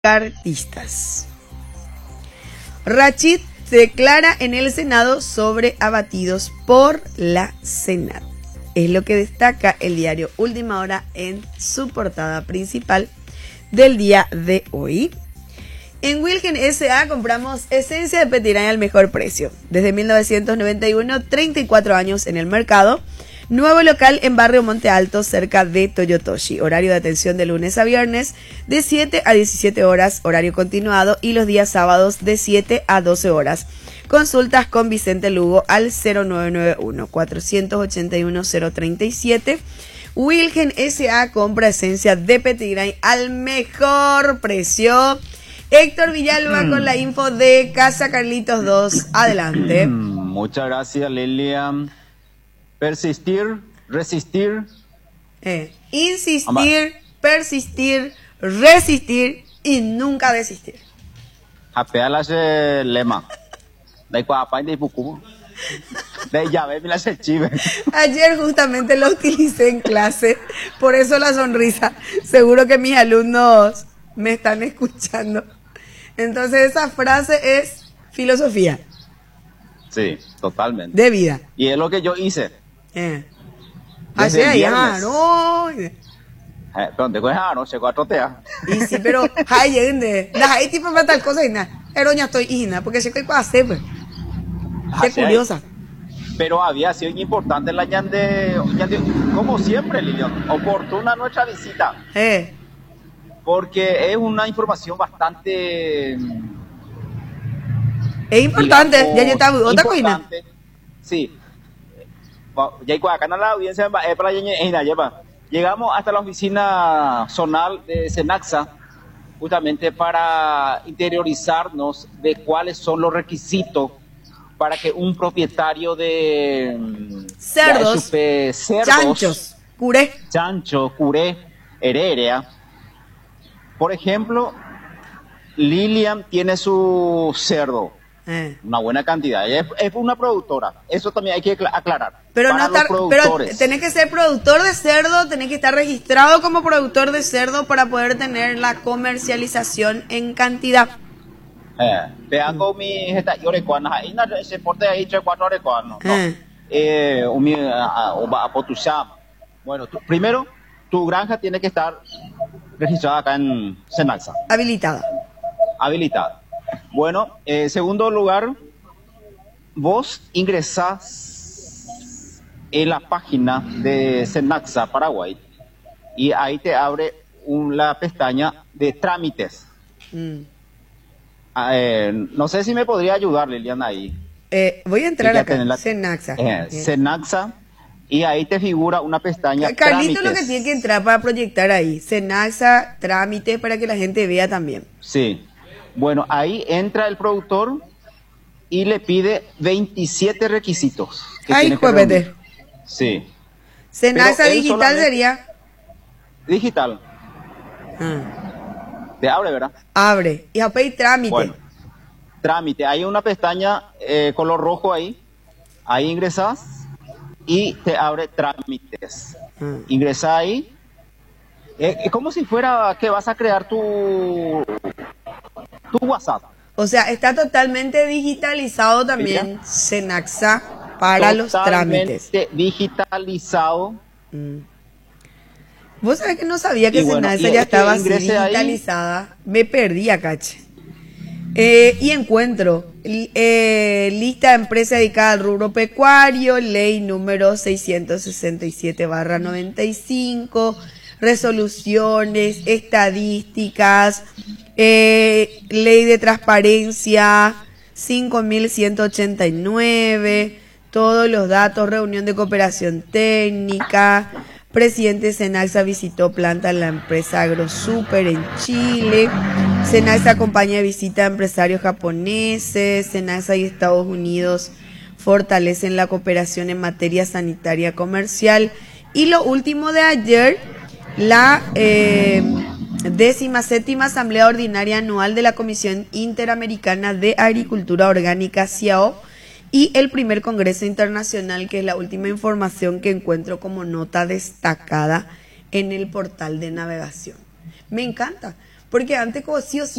artistas. Rachid se declara en el Senado sobre abatidos por la Senat. Es lo que destaca el diario Última Hora en su portada principal del día de hoy. En Wilgen S.A. compramos esencia de Petiraya al mejor precio. Desde 1991, 34 años en el mercado. Nuevo local en barrio Monte Alto, cerca de Toyotoshi. Horario de atención de lunes a viernes, de 7 a 17 horas, horario continuado, y los días sábados de 7 a 12 horas. Consultas con Vicente Lugo al 0991-481-037. Wilgen S.A. compra esencia de Petigray al mejor precio. Héctor Villalba con la info de Casa Carlitos 2. Adelante. Muchas gracias, Lilian. Persistir, resistir. Insistir, persistir, resistir y nunca desistir. Apeala se lema. De cuapa y de pucu. De llave, mira ese chive. Ayer justamente lo utilicé en clase, por eso la sonrisa. Seguro que mis alumnos me están escuchando. Entonces esa frase es filosofía. Sí, totalmente. De vida. Y es lo que yo hice. Así es, no. Pero te coges no se cuatrotea. Y sí, pero hay gente, hay tipo para tal cosa y nada. Pero ya estoy ina, porque sé que puedo hacer, pues. Qué curiosa. Pero había sido importante la llande, como siempre, Lilian, oportuna nuestra visita. Porque es una información bastante... Es importante, digamos, ya está otra cosa. Sí. Ya acá en la audiencia llegamos hasta la oficina zonal de Senaxa, justamente para interiorizarnos de cuáles son los requisitos para que un propietario de cerdos, chanchos, curé, hererea, por ejemplo, Lilian tiene su cerdo, una buena cantidad, es una productora, eso también hay que aclarar. Pero no estar, pero tenés que ser productor de cerdo, tenés que estar registrado como productor de cerdo para poder tener la comercialización en cantidad. Vean mi esta orecuana, ahí no se porte ahí 3-4 orecuanos. Bueno, primero tu granja tiene que estar registrada acá en Senaxa. Habilitada. Bueno, segundo lugar, vos ingresás en la página de Senaxa Paraguay y ahí te abre la pestaña de trámites. No sé si me podría ayudar, Liliana, ahí. Voy a entrar acá, Senaxa. Senaxa, y ahí te figura una pestaña Carlito lo que tiene que entrar para proyectar ahí, Senaxa, trámites, para que la gente vea también. Sí. Bueno, ahí entra el productor y le pide 27 requisitos. Ay, juepete. Sí. Senaxa digital sería. Digital. Te abre, ¿verdad? Abre. Y a pedir trámite. Bueno, trámite. Hay una pestaña color rojo ahí. Ahí ingresas y te abre trámites. Ingresa ahí. Es como si fuera que vas a crear tu WhatsApp. O sea, está totalmente digitalizado también. Mira. Senaxa para los trámites. Totalmente digitalizado. Vos sabés que no sabía que Senaxa ya estaba así digitalizada. Ahí. Me perdí, cache. Y encuentro lista de empresa dedicada al rubro pecuario, ley número 667/95, resoluciones, estadísticas, ley de transparencia 5189, todos los datos, reunión de cooperación técnica. Presidente Senaxa visitó planta en la empresa AgroSuper en Chile. Senaxa acompaña de visita a empresarios japoneses. Senaxa y Estados Unidos fortalecen la cooperación en materia sanitaria comercial. Y lo último de ayer, la 17ª Asamblea Ordinaria Anual de la Comisión Interamericana de Agricultura Orgánica, CIAO, y el primer Congreso Internacional, que es la última información que encuentro como nota destacada en el portal de navegación. Me encanta, porque antes como sí o sí